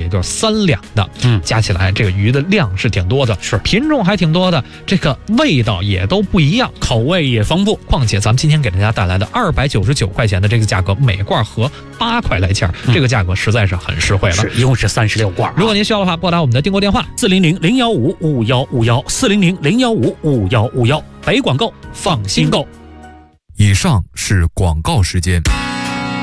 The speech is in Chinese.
就是3两的，加起来这个鱼的量是挺多的， 是品种还挺多的，这个味道也都不一样， 口味也丰富。 况且咱们今天给大家带来的299块钱的这个价格，每罐合8块来钱，这个价格实在是很实惠了。 是，一共是36罐。 如果您需要的话，拨打我们的订购电话 400-015-5151，400-015-5151，北广购，放心购。 以上是广告时间。